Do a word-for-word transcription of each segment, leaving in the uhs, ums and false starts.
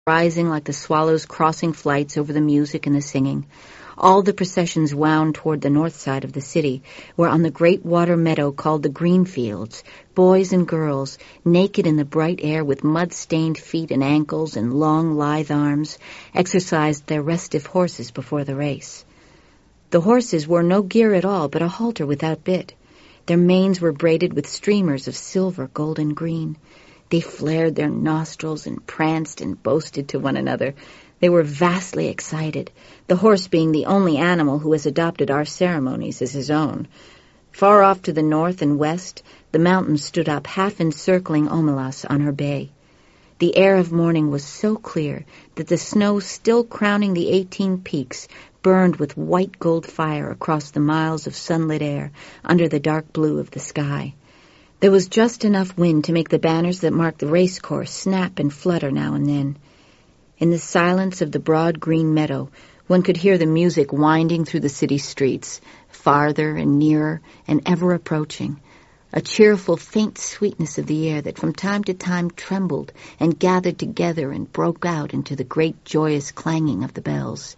rising like the swallows crossing flights over the music and the singing. All the processions wound toward the north side of the city, where on the great water meadow called the Green Fields, boys and girls, naked in the bright air with mud-stained feet and ankles and long, lithe arms, exercised their restive horses before the race. The horses wore no gear at all but a halter without bit. Their manes were braided with streamers of silver, gold, and green. They flared their nostrils and pranced and boasted to one another. They were vastly excited, the horse being the only animal who has adopted our ceremonies as his own. Far off to the north and west, the mountains stood up half encircling Omelas on her bay. The air of morning was so clear that the snow still crowning the eighteen peaks burned with white gold fire across the miles of sunlit air under the dark blue of the sky. There was just enough wind to make the banners that marked the race course snap and flutter now and then. In the silence of the broad green meadow, one could hear the music winding through the city streets, farther and nearer and ever approaching, a cheerful, faint sweetness of the air that from time to time trembled and gathered together and broke out into the great joyous clanging of the bells.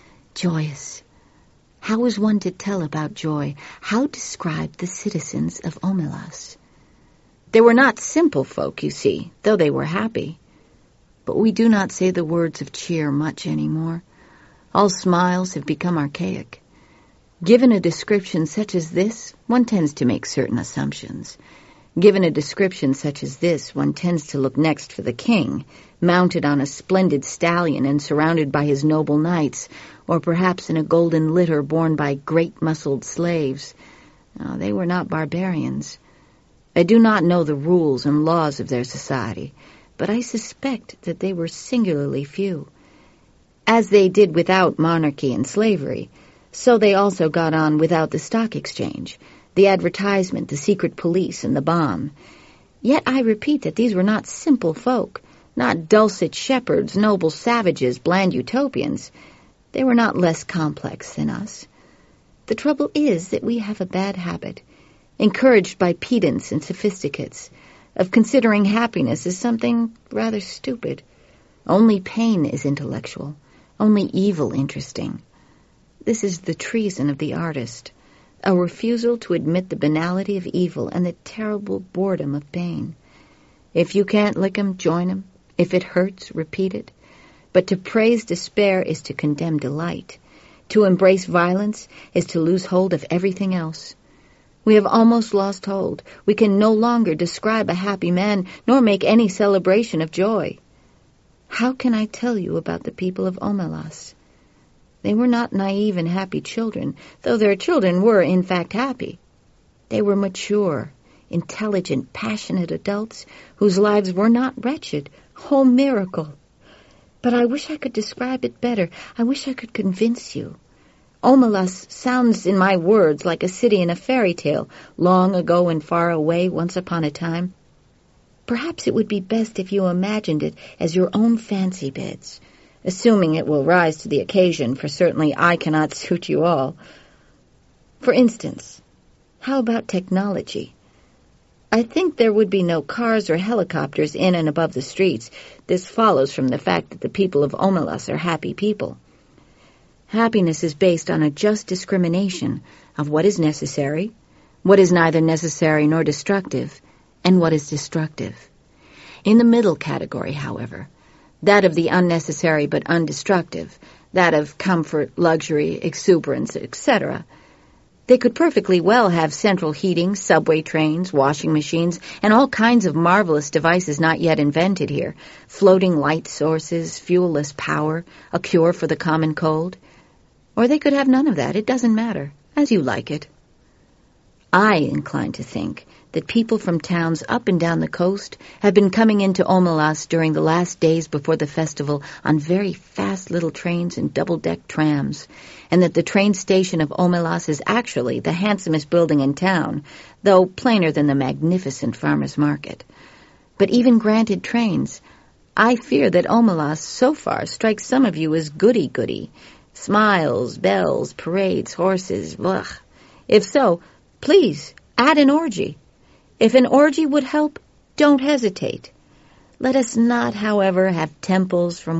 Joyous. How was one to tell about joy? How describe the citizens of Omelas? They were not simple folk, you see, though they were happy. But we do not say the words of cheer much anymore. All smiles have become archaic. Given a description such as this, one tends to make certain assumptions. Given a description such as this, one tends to look next for the king, mounted on a splendid stallion and surrounded by his noble knights, or perhaps in a golden litter borne by great-muscled slaves. No, they were not barbarians. I do not know the rules and laws of their society, but I suspect that they were singularly few. As they did without monarchy and slavery, so they also got on without the stock exchange, the advertisement, the secret police, and the bomb. Yet I repeat that these were not simple folk, not dulcet shepherds, noble savages, bland utopians. They were not less complex than us. The trouble is that we have a bad habit, encouraged by pedants and sophisticates, of considering happiness as something rather stupid. Only pain is intellectual, only evil interesting. This is the treason of the artist, a refusal to admit the banality of evil and the terrible boredom of pain. If you can't lick 'em, join 'em. If it hurts, repeat it. But to praise despair is to condemn delight. To embrace violence is to lose hold of everything else. We have almost lost hold. We can no longer describe a happy man, nor make any celebration of joy. How can I tell you about the people of Omelas? They were not naive and happy children, though their children were in fact happy. They were mature, intelligent, passionate adults whose lives were not wretched. Oh, miracle! But I wish I could describe it better. I wish I could convince you. Omelas sounds in my words like a city in a fairy tale, long ago and far away, once upon a time. Perhaps it would be best if you imagined it as your own fancy beds, assuming it will rise to the occasion, for certainly I cannot suit you all. For instance, how about technology? I think there would be no cars or helicopters in and above the streets. This follows from the fact that the people of Omelas are happy people. Happiness is based on a just discrimination of what is necessary, what is neither necessary nor destructive, and what is destructive. In the middle category, however, that of the unnecessary but undestructive, that of comfort, luxury, exuberance, et cetera, they could perfectly well have central heating, subway trains, washing machines, and all kinds of marvelous devices not yet invented here, floating light sources, fuel-less power, a cure for the common cold. Or they could have none of that. It doesn't matter. As you like it. I incline to think that people from towns up and down the coast have been coming into Omelas during the last days before the festival on very fast little trains and double-deck trams, and that the train station of Omelas is actually the handsomest building in town, though plainer than the magnificent farmer's market. But even granted trains, I fear that Omelas so far strikes some of you as goody-goody. Smiles, bells, parades, horses, blah. If so, please add an orgy. If an orgy would help, don't hesitate. Let us not, however, have temples from